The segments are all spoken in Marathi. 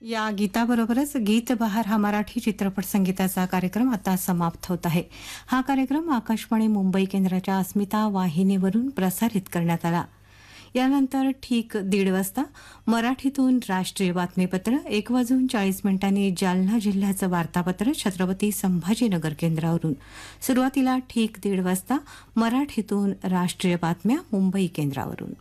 या गीताबरोबरच गीत बहार हा मराठी चित्रपट संगीताचा कार्यक्रम आता समाप्त होत आहे. हा कार्यक्रम आकाशवाणी मुंबई केंद्राच्या अस्मिता वाहिनीवरून प्रसारित करण्यात आला. यानंतर ठीक 1:30 वाजता मराठीतून राष्ट्रीय बातमीपत्र, 1:40 जालना जिल्ह्याचं वार्तापत्र छत्रपती संभाजीनगर केंद्रावरून. सुरुवातीला ठीक 1:30 वाजता मराठीतून राष्ट्रीय बातम्या मुंबई केंद्रावरून.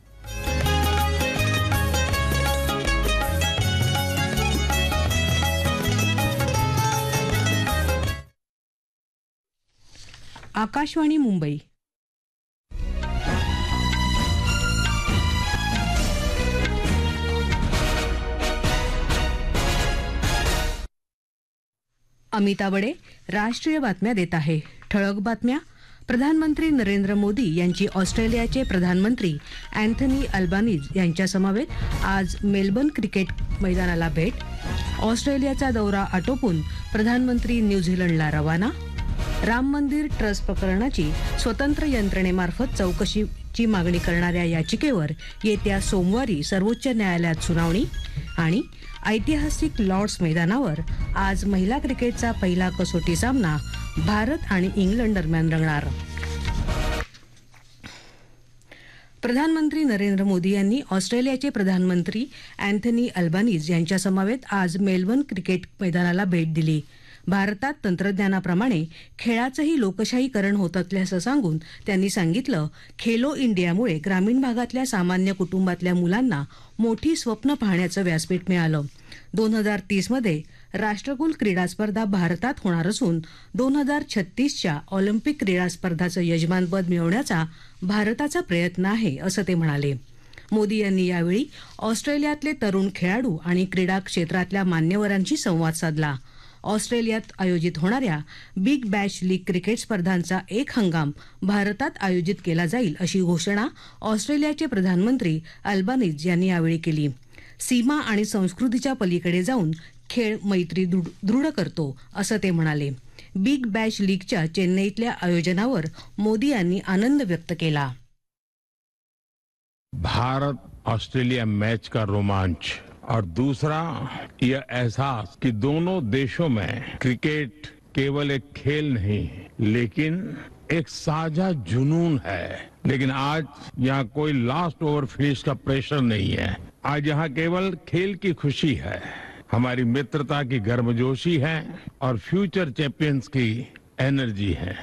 आकाशवाणी मुंबई. अमिता बडे राष्ट्रीय बातम्या देत आहे. ठळक बातम्या. प्रधानमंत्री नरेंद्र मोदी यांची ऑस्ट्रेलियाचे प्रधानमंत्री अँथनी अल्बानीज यांच्यासमवेत आज मेलबर्न क्रिकेट मैदानाला भेट. ऑस्ट्रेलियाचा दौरा आटोपून प्रधानमंत्री न्यूझीलंडला रवाना. राम मंदिर ट्रस्ट प्रकरणाची स्वतंत्र यंत्रणेमार्फत चौकशीची मागणी करणाऱ्या याचिकेवर येत्या सोमवारी सर्वोच्च न्यायालयात सुनावणी. आणि ऐतिहासिक लॉर्ड्स मैदानावर आज महिला क्रिकेटचा पहिला कसोटी सामना भारत आणि इंग्लंड दरम्यान रंगणार. प्रधानमंत्री नरेंद्र मोदी यांनी ऑस्ट्रेलियाचे प्रधानमंत्री अँथनी अल्बानीज यांच्यासमवेत आज मेलबर्न क्रिकेट मैदानाला भेट दिली. भारतात तंत्रज्ञानाप्रमाणे खेळाचंही लोकशाहीकरण होत असल्याचं सांगून त्यांनी सांगितलं, खेलो इंडियामुळे ग्रामीण भागातल्या सामान्य कुटुंबातल्या मुलांना मोठी स्वप्न पाहण्याचं व्यासपीठ मिळालं. 2030मध्ये राष्ट्रकुल क्रीडा स्पर्धा भारतात होणार असून 2036च्या ऑलिम्पिक क्रीडा स्पर्धाचं यजमानपद मिळवण्याचा भारताचा प्रयत्न आहे, असं ते म्हणाले. मोदी यांनी यावेळी ऑस्ट्रेलियातले तरुण खेळाडू आणि क्रीडा क्षेत्रातल्या मान्यवरांशी संवाद साधला. ऑस्ट्रेलियात आयोजित होणाऱ्या बिग बॅश लीग क्रिकेट स्पर्धांचा एक हंगाम भारतात आयोजित केला जाईल, अशी घोषणा ऑस्ट्रेलियाचे प्रधानमंत्री अल्बानीज यांनी यावेळी केली. सीमा आणि संस्कृतीच्या पलीकडे जाऊन खेळ मैत्री दृढ करतो, असं ते म्हणाले. बिग बॅश लीगच्या चेन्नईतल्या आयोजनावर मोदी यांनी आनंद व्यक्त केला. भारत ऑस्ट्रेलिया मैच का रोमांच और दूसरा यह एहसास कि दोनों देशों में क्रिकेट केवल एक खेल नहीं लेकिन एक साझा जुनून है. लेकिन आज यहाँ कोई लास्ट ओवर फिनिश का प्रेशर नहीं है. आज यहाँ केवल खेल की खुशी है, हमारी मित्रता की गर्मजोशी है और फ्यूचर चैंपियंस की एनर्जी है.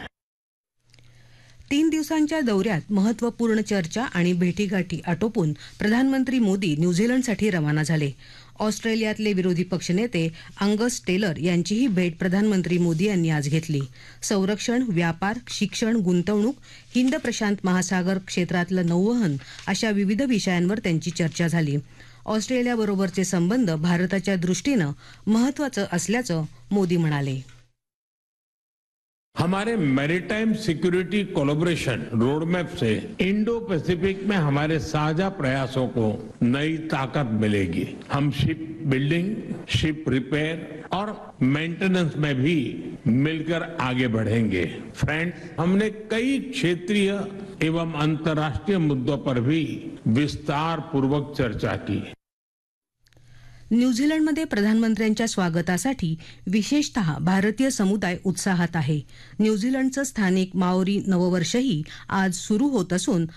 3 दिवसांच्या दौऱ्यात महत्त्वपूर्ण चर्चा आणि भेटीगाठी आटोपून प्रधानमंत्री मोदी न्यूझीलंडसाठी रवाना झाले. ऑस्ट्रेलियातले विरोधी पक्षनेते अंगस टेलर यांचीही भेट प्रधानमंत्री मोदी यांनी आज घेतली. संरक्षण, व्यापार, शिक्षण, गुंतवणूक, हिंद प्रशांत महासागर क्षेत्रातलं नौवहन अशा विविध विषयांवर त्यांची चर्चा झाली. ऑस्ट्रेलियाबरोबरचे संबंध भारताच्या दृष्टीनं महत्त्वाचं असल्याचं मोदी म्हणाले. हमारे मैरीटाइम सिक्योरिटी कोलैबोरेशन रोडमैप से इंडो पैसिफिक में हमारे साझा प्रयासों को नई ताकत मिलेगी. हम शिप बिल्डिंग, शिप रिपेयर और मेंटेनेंस में भी मिलकर आगे बढ़ेंगे. फ्रेंड्स, हमने कई क्षेत्रीय एवं अंतर्राष्ट्रीय मुद्दों पर भी विस्तार पूर्वक चर्चा की. न्यूझीलंडमध्ये प्रधानमंत्र्यांच्या स्वागतासाठी विशेषतः भारतीय समुदाय उत्साहात आहे. न्यूझीलंडचं स्थानिक माओरी नववर्षही आज सुरू होत असून